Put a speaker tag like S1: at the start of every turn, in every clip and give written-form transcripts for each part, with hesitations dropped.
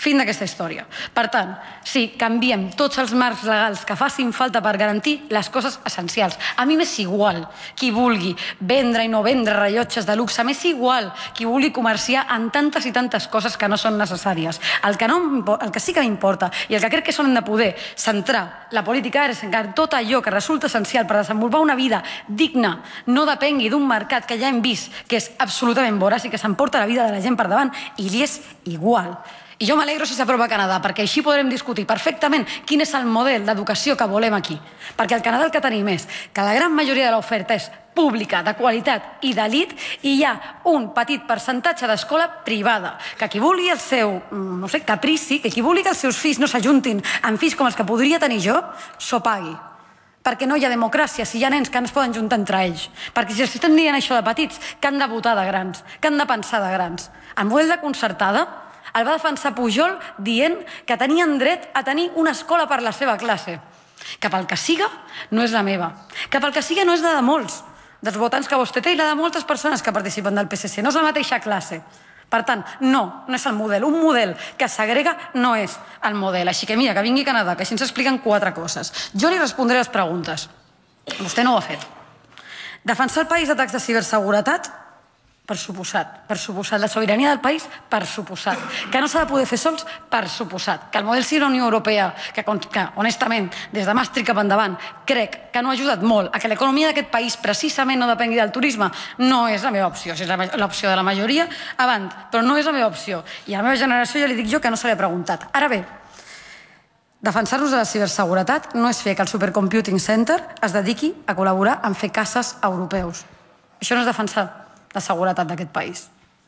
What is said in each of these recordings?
S1: Fin d'aquesta història. Per tant, sí, canviem tots els marcs legals que facin falta per garantir les coses essencials. A mi m'és igual qui vulgui vendre i no vendre rellotges de luxe, m'és igual qui vulgui comerciar en tantes i tantes coses que no són necessàries. El que sí que m'importa i el que crec que s'han de poder centrar la política és en tot allò que resulta essencial per desenvolupar una vida digna, no depengui d'un mercat que ja hem vist que és absolutament voraç i que s'emporta la vida de la gent per davant i li és igual. I jo m'alegro si s'aprova a Canadà, perquè així podrem discutir perfectament quin és el model d'educació que volem aquí. Perquè al Canadà el que tenim és que la gran majoria de l'oferta és pública, de qualitat i d'elit, i hi ha un petit percentatge d'escola privada, que qui vulgui el seu, no sé, caprici, que qui vulgui que els seus fills no s'ajuntin amb fills com els que podria tenir jo, s'ho pagui. Perquè no hi ha democràcia si hi ha nens que no es poden juntar entre ells. Perquè si els estem dient això de petits, que han de votar de grans, que han de pensar de grans. El model de concertada el va defensar Pujol dient que tenien dret a tenir una escola per la seva classe. Que pel que siga no és la meva. Que pel que siga no és la de molts dels votants que vostè té i la de moltes persones que participen del PSC. No és la mateixa classe. Per tant, no és el model. Un model que segrega no és el model. Així que mira, que vingui a Canadà, que així ens expliquen 4 coses. Jo li respondré les preguntes. Vostè no ho ha fet. Defensar el país d'atacs de ciberseguretat? Per suposat. Per suposat. La sobirania del país? Per suposat. Que no s'ha de poder fer sols? Per suposat. Que el model sigui la Unió Europea, que honestament, des de Maastricht cap endavant, crec que no ha ajudat molt a que l'economia d'aquest país precisament no depengui del turisme, no és la meva opció. És l'opció de la majoria, avant, però no és la meva opció. I a la meva generació ja li dic jo que no se l'he preguntat. Ara bé, defensar-nos de la ciberseguretat no és fer que el Supercomputing Center es dediqui a col·laborar en fer caces europeus. Això no és defensar la seguretat d'aquest país.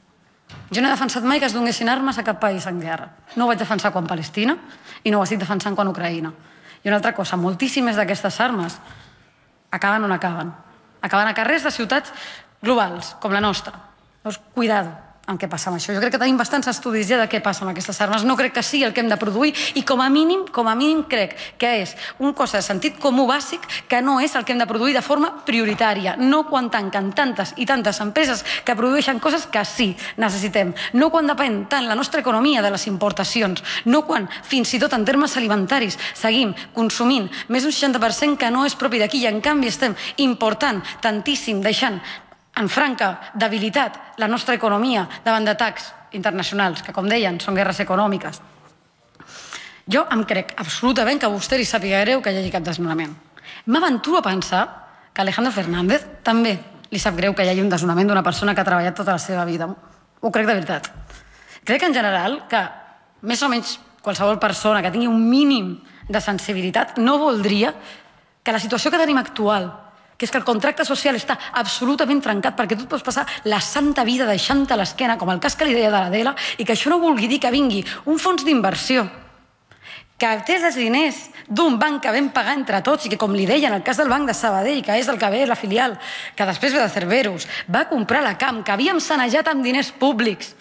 S1: Jo no he defensat mai que es donessin armes a cap país en guerra. No ho vaig defensar quan Palestina i no ho estic defensant quan Ucraïna. I una altra cosa, moltíssimes d'aquestes armes acaben on acaben. Acaben a carrers de ciutats globals, com la nostra. Doncs cuidado amb què passa amb això. Jo crec que tenim bastants estudis ja de què passa amb aquestes armes. No crec que sigui el que hem de produir i com a mínim crec que és un cosa de sentit comú bàsic que no és el que hem de produir de forma prioritària. No quan tanquen tantes i tantes empreses que produeixen coses que sí necessitem. No quan depèn tant la nostra economia de les importacions. No quan, fins i tot en termes alimentaris, seguim consumint més d'un 60% que no és propi d'aquí i en canvi estem important tantíssim, deixant en franca debilitat la nostra economia davant d'atacs internacionals, que com deien són guerres econòmiques. Jo em crec absolutament que a vostè li sàpiga greu que hi hagi cap desnonament. M'aventuro a pensar que Alejandro Fernández també li sap greu que hi hagi un desnonament d'una persona que ha treballat tota la seva vida. Ho crec de veritat. Crec en general que més o menys qualsevol persona que tingui un mínim de sensibilitat no voldria que la situació que tenim actual, que és que el contracte social està absolutament trencat perquè tu et pots passar la santa vida deixant-te a l'esquena, com el cas que li deia de l'Adela, i que això no vulgui dir que vingui un fons d'inversió que té els diners d'un banc que vam pagar entre tots i que, com li deia, en el cas del Banc de Sabadell, que és el que ve la filial, que després ve de Cerberus, va comprar la Camp, que havíem sanejat amb diners públics,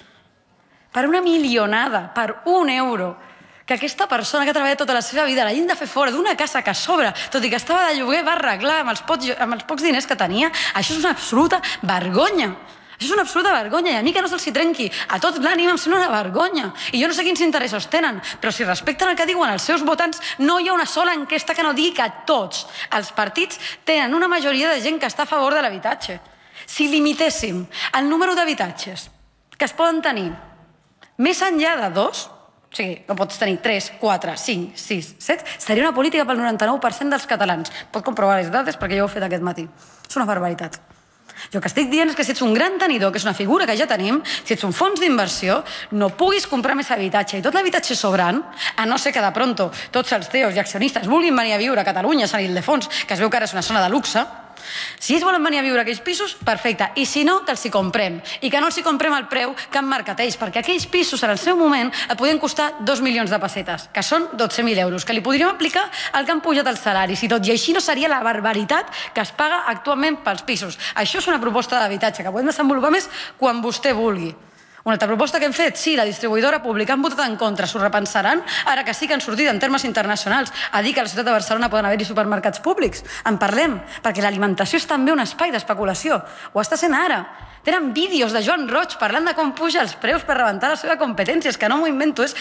S1: per una milionada, per €1, que aquesta persona que ha treballat tota la seva vida l'hagin de fer fora d'una casa que a sobre, tot i que estava de lloguer, va arreglar amb els pocs diners que tenia. Això és una absoluta vergonya. Això és una absoluta vergonya i a mi que no se'ls trenqui a tots l'ànima em sembla una vergonya. I jo no sé quins interessos tenen, però si respecten el que diuen els seus votants, no hi ha una sola enquesta que no digui que tots els partits tenen una majoria de gent que està a favor de l'habitatge. Si limitéssim el número d'habitatges que es poden tenir més enllà de 2, o sigui, no pots tenir 3, 4, 5, 6, 7, seria una política pel 99% dels catalans. Pot comprovar les dades perquè jo ho he fet aquest matí. És una barbaritat. Jo el que estic dient és que si ets un gran tenidor, que és una figura que ja tenim, si ets un fons d'inversió, no puguis comprar més habitatge. I tot l'habitatge sobrant, a no ser que de pronto tots els CEOs i accionistes vulguin venir a viure a Catalunya, a Sant Ildefons, que es veu que ara és una zona de luxe, si ells volen venir a viure a aquells pisos, perfecte. I si no, que els hi comprem. I que no els hi comprem al preu que han marcat ells, perquè aquells pisos en el seu moment et podien costar 2 milions de pessetes, que són 12.000 euros, que li podríem aplicar al que han pujat els salaris i tot. I així no seria la barbaritat que es paga actualment pels pisos. Això és una proposta d'habitatge que podem desenvolupar més quan vostè vulgui. Una altra proposta que hem fet, sí, la distribuïdora pública han votat en contra, s'ho repensaran, ara que sí que han sortit en termes internacionals a dir que a la ciutat de Barcelona poden haver-hi supermercats públics. En parlem, perquè l'alimentació és també un espai d'especulació. Ho està sent ara. Tenen vídeos de Joan Roig parlant de com puja els preus per rebentar la seva competència, és que no m'ho invento, és